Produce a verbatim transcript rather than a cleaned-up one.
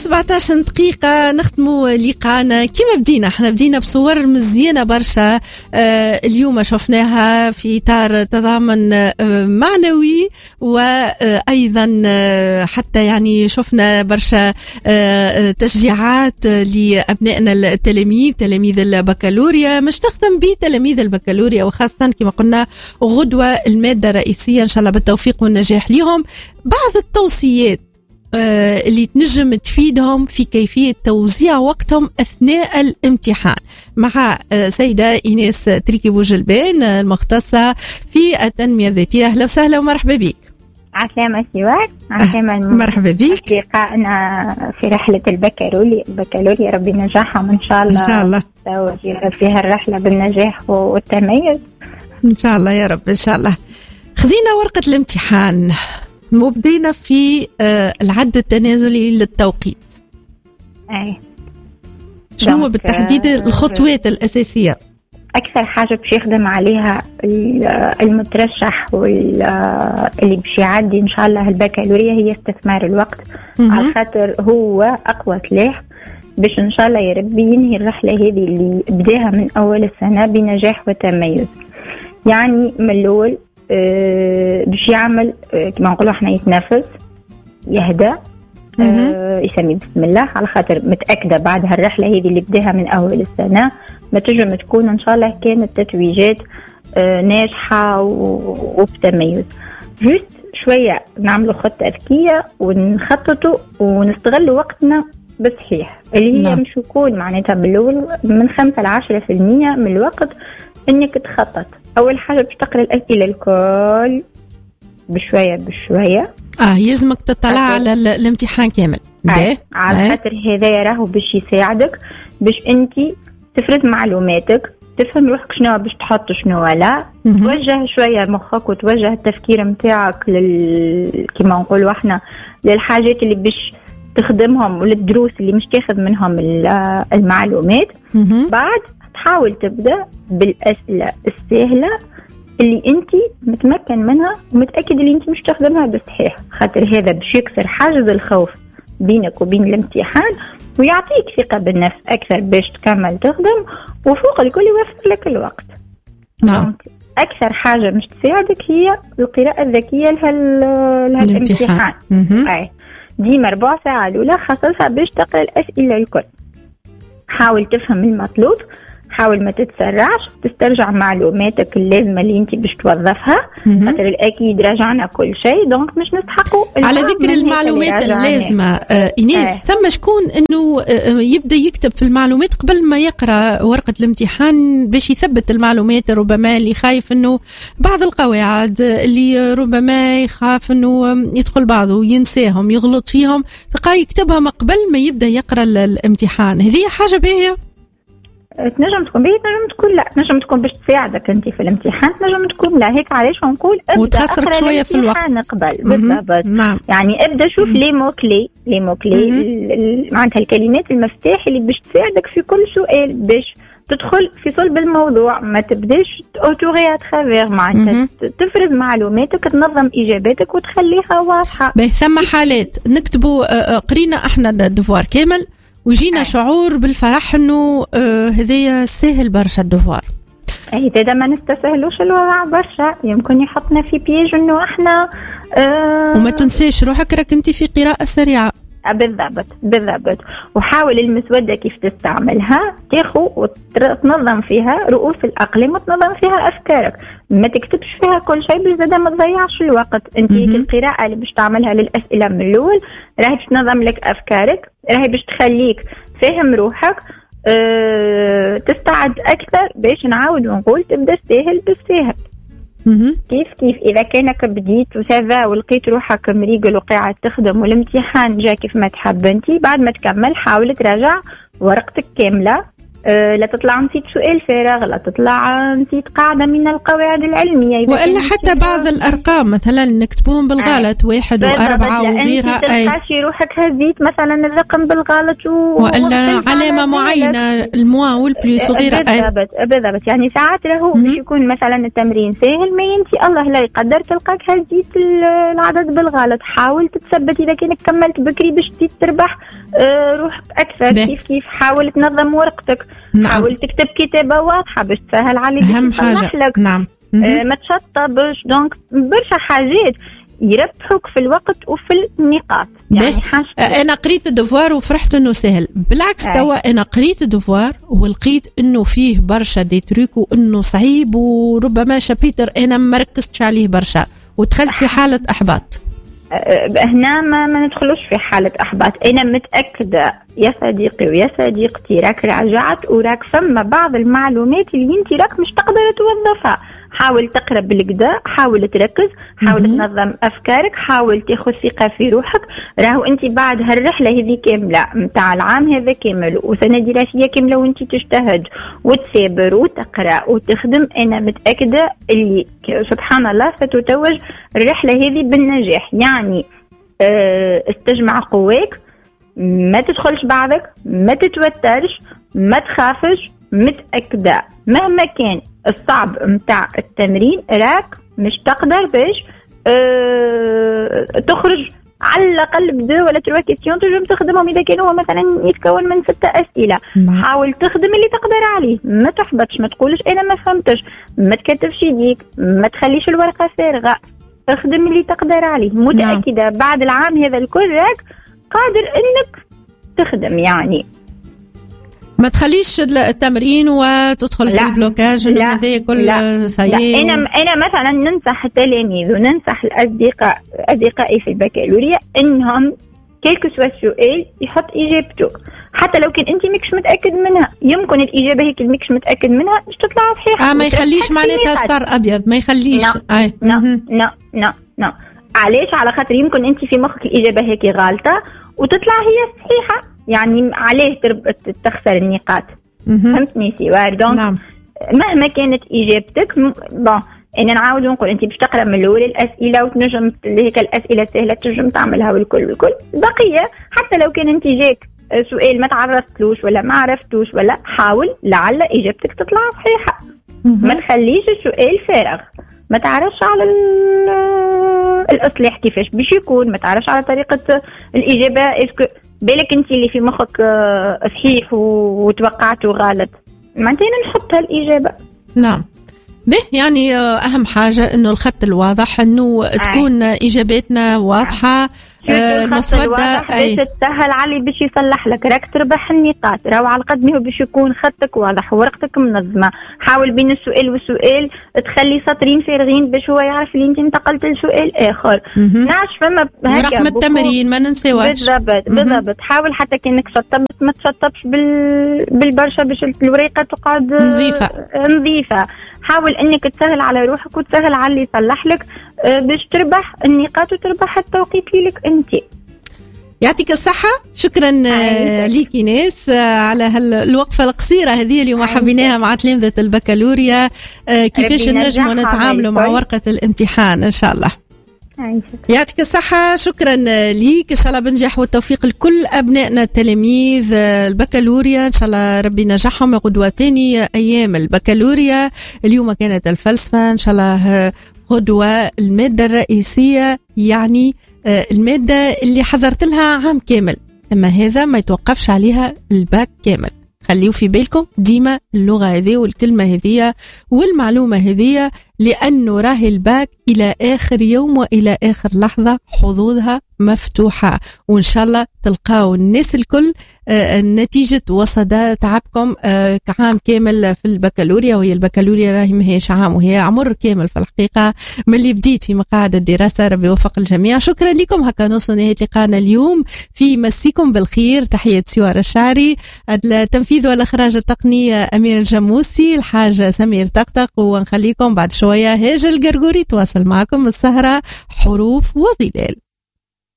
سبعة عشر دقيقة نختموا لقاءنا كما بدينا. احنا بدينا بصور مزيانة برشا. آه اليوم شفناها في إطار تضامن آه معنوي، وأيضا آه حتى يعني شفنا برشا آه تشجيعات لأبنائنا التلاميذ، تلاميذ البكالوريا. مش نختم بتلاميذ البكالوريا، وخاصة كما قلنا غدوة المادة الرئيسية إن شاء الله بالتوفيق والنجاح لهم. بعض التوصيات آه اللي تنجم تفيدهم في كيفية توزيع وقتهم أثناء الامتحان مع آه سيدة إيناس تريكي بوجلبان المختصة في التنمية الذاتية. أهلا وسهلا ومرحبا بك. عسلامة سواك. عسلامة آه مرحبا بك. لقاءنا في رحلة البكالوريا البكالوريا ربي نجاحهم إن شاء الله. إن شاء الله توجيه فيها الرحلة بالنجاح والتميز إن شاء الله يا رب. إن شاء الله. خذينا ورقة الامتحان وبدينا في آه العد التنازلي للتوقيت. أي. شنو هو بالتحديد الخطوات الأساسية؟ أكثر حاجة باش يخدم عليها المترشح واللي باش يعدي إن شاء الله البكالوريا هي استثمار الوقت، على خاطر هو أقوى سلاح باش إن شاء الله يا ربي ينهي الرحلة هذه اللي بداها من أول السنة بنجاح وتميز. يعني من الأول أه باش يعمل أه كما نقولوا احنا يتنفس، يهدى، أه يسمي بسم الله، على خاطر متأكدة بعد هالرحلة هذه اللي بداها من أول السنة ما تنجم تكون إن شاء الله كانت تتويجات أه ناجحة وبتميز. جست شوية نعملوا خطة ذكية ونخططوا ونستغلوا وقتنا بصحيح، اللي هي نعم. مش يكون معناتها بالأول من خمسة لعشرة في المية من الوقت إنك تخطط. أول حاجة باش تقرأ الأسئلة الكل بشوية بشوية. آه يلزمك تطلع على الامتحان كامل. آه. على خاطر هذا يراه باش يساعدك باش أنت تفرز معلوماتك، تفهم روحك شنو باش تحط شنو لا، توجه شوية مخك وتوجه التفكير متاعك لل كما نقولوا احنا للحاجات اللي باش تخدمهم وللدروس اللي مش تاخذ منهم المعلومات. بعد تحاول تبدأ بالأسئلة السهلة اللي انت متمكن منها ومتأكد اللي انت مش تخدمها بصحيح، خاطر هذا باش يكسر حاجز الخوف بينك وبين الامتحان ويعطيك ثقة بالنفس أكثر باش تكمل تخدم، وفوق الكل يوفر لك الوقت. نعم. أكثر حاجة مش تساعدك هي القراءة الذكية لهالامتحان. أي ديما ربع ساعة الأولى خصصها باش تقرأ الأسئلة الكل. حاول تفهم المطلوب، حاول ما تتسرعش، تسترجع معلوماتك اللازمة اللي انت باش توظفها، خاطر الأكيد راجعنا كل شيء دونك مش نستحقوا. على ذكر المعلومات اللازمة آه إيناس، آه. ثم شكون انه آه يبدأ يكتب في المعلومات قبل ما يقرأ ورقة الامتحان باش يثبت المعلومات، ربما اللي خايف انه بعض القواعد اللي ربما يخاف انه يدخل بعضه ينساهم يغلط فيهم، تلقاه يكتبها ما قبل ما يبدأ يقرأ الامتحان. هذه حاجة باهية تنجم تكون بيه، تنجم تكون لا، تنجم تكون باش تساعدك انت في الامتحان، تنجم تكون لا. هيك علاش نقول ابدا وتخسرك شويه في الوقت قبل بالضبط. نعم. يعني ابدا شوف لي مو كلي لي مو كلي معناتها الكلمات المفتاح اللي باش تساعدك في كل سؤال باش تدخل في صلب الموضوع، ما تبداش اوتوري اترافير، معناتها تفرز معلوماتك، تنظم اجاباتك وتخليها واضحه. ثم حالات نكتبوا قرينا احنا الدفوار كامل وجينا أي. شعور بالفرح انه آه هذايا سهل برشا الدفوار. اي هذا ما نستسهلوش الوضع برشا، يمكن يحطنا في بيج انه احنا آه وما تنسيش روحك راك انت في قراءة سريعة. بالضبط بالضبط. وحاول المسودة كيف تستعملها، تاخو وتنظم فيها رؤوس الأقلام وتنظم فيها أفكارك، ما تكتبش فيها كل شيء باش زادا ما تضيعش الوقت. انت القراءة اللي باش تعملها للأسئلة من الأول راهي باش تنظم لك أفكارك، راهي باش تخليك فاهم روحك، أه تستعد أكثر باش نعاود ونقول تبدأ سهل بالسهل. كيف كيف إذا كانك بديت وسافا ولقيت روحك مريقل وقاعد تخدم والامتحان جا كيف ما تحب انتي، بعد ما تكمل حاول تراجع ورقتك كاملة أه لا تطلع نسيت سؤال فارغ، لا تطلع نسيت قاعدة من القواعد العلمية، وإلا حتى بعض الأرقام مثلا نكتبوهم بالغلط، آه. واحد وأربعة وغيرها، أي تلقاشي روحك هزيت مثلا الرقم بالغلط و... وإلا علامة معينة الموا والبليس وغيرها. بالضبط بالضبط. يعني ساعات راهو باش يكون مثلا التمرين سهل، ما ينتي الله لا يقدر تلقاك هزيت العدد بالغلط. حاول تتثبت إذا كانك كملت بكري باش تربح أه روحك أكثر. بي. كيف كيف حاول تنظم ورقتك. نعم. حاول تكتب كتابة واضحة باش تسهل عليك. أهم حاجة. لك. نعم. أه ما تشطبش. دونك برشا حاجات يربحوك في الوقت وفي النقاط. يعني حاجة أنا قريت الدفوار وفرحت إنه سهل، بالعكس توا أنا قريت الدفوار ولقيت إنه فيه برشا دي تريك وإنه صعيب، وربما شابيتر أنا مركزتش عليه برشا ودخلت في حالة إحباط. هنا ما, ما ندخلوش في حالة أحباط. أنا متأكدة يا صديقي ويا صديقتي راك راجعت وراك فما بعض المعلومات اللي انت راك مش تقدر توظفها. حاول تقرأ بالكدا، حاول تركز، حاول تنظم أفكارك، حاول تاخذ ثقة في روحك. راهو انت بعد هالرحلة هذه كاملة متاع العام هذا كامل وسنة دراسية كاملة وانت تجتهد وتثابر وتقرأ وتخدم، أنا متأكدة اللي سبحان الله ستتوج الرحلة هذه بالنجاح. يعني اه استجمع قواك، ما تدخلش بعضك، ما تتوترش، ما تخافش. متأكدة مهما كان الصعب متاع التمرين راك مش تقدر باش اه تخرج على الأقل بدو ولا تروا كيستيون تنجم تخدمهم إذا كانوا مثلا يتكون من ستة أسئلة. مم. حاول تخدم اللي تقدر عليه، ما تحبطش، ما تقولش أنا ما فهمتش، ما تكتفش يديك، ما تخليش الورقة فارغة، اخدم اللي تقدر عليه. متأكدة نعم. بعد العام هذا الكل راك قادر انك تخدم. يعني ما تخليش التمرين وتدخل في البلوكاج انه هذا كل سيء. انا انا مثلا ننصح التلاميذ وننصح الاصدقاء اصدقائي في البكالوريا انهم كيلكو سوا السؤال يحط اجابته، حتى لو كان انت ماكش متاكد منها. يمكن الاجابه هيك اللي ماكش متاكد منها مش تطلع صحيحه. اه ما يخليش معناتها ستار ابيض، ما يخليش. لا لا لا لا لا. علاش؟ على خاطر يمكن انت في مخك الاجابه هيك غلطه وتطلع هي صحيحه. يعني عليه تخسر النقاط. فهمتني سوار؟ دونك نعم. مهما كانت اجابتك بون انا نعاود نقول انت باش تقرا من الاول الاسئله وتنجم هيك الاسئله سهله تنجم تعملها والكل والكل. بقيه حتى لو كان انت جاك سؤال ما تعرفتلوش ولا ما عرفتوش ولا حاول لعل اجابتك تطلع صحيحه. ما تخليش السؤال فارغ. ما تعرفش على الاصلاح كيفاش باش يكون، ما تعرفش على طريقه الاجابه. اسكو بالك انت اللي في مخك صحيح وتوقعته غلط، معناتها نحطها الاجابه. نعم به. يعني اهم حاجه انه الخط الواضح، انه تكون آه. اجاباتنا واضحه. آه المسوده باش تسهل علي باش يصلح لك، راك تربح النقاط. راهو على قد ما هو باش يكون خطك واضح وورقتك منظمه. حاول بين السؤال والسؤال تخلي سطرين فارغين باش هو يعرف اللي انت انتقلت لسؤال اخر. نعرفش فما ورقم التمرين ما ننساوهاش. بالضبط بالضبط. حاول حتى كانك شطبت ما تشطبش بال... بالبرشا باش الورقه تقعد نظيفه نظيفه. حاول انك تسهل على روحك وتسهل على اللي يصلح لك باش تربح النقاط وتربح التوقيت لك انت. يعطيك الصحة. شكرا ليك ناس على هالوقفة القصيرة هذه اليوم حبيناها مع تلامذة البكالوريا، كيفاش نجموا نتعاملوا مع ورقة الامتحان ان شاء الله. يعطيك الصحة. شكرا ليك. إن شاء الله بنجاح والتوفيق لكل أبنائنا التلاميذ البكالوريا. إن شاء الله ربي نجاحهم. غدوة ثاني أيام البكالوريا. اليوم كانت الفلسفة. إن شاء الله غدوة المادة الرئيسية، يعني المادة اللي حضرت لها عام كامل، أما هذا ما يتوقفش عليها الباك كامل. خليوا في بالكم ديما اللغة هذه والكلمة هذه والمعلومة هذه، لأنه راهي الباك إلى آخر يوم وإلى آخر لحظة حظوظها مفتوحة، وإن شاء الله تلقاو الناس الكل آه نتيجة وصدى تعبكم آه كعام كامل في البكالوريا. وهي البكالوريا راهي ما هيش عام، وهي عمر كامل في الحقيقة من اللي بديت في مقاعد الدراسة. ربي يوفق الجميع. شكرا لكم. هكا نوصل نهاية لقاءنا اليوم في مسيكم بالخير. تحية سوار الشعري، التنفيذ والإخراج التقني أمير الجموسي، الحاج سمير طقطق. ونخليكم بعد شوية هاج القرقوري تواصل معكم السهرة حروف وظلال.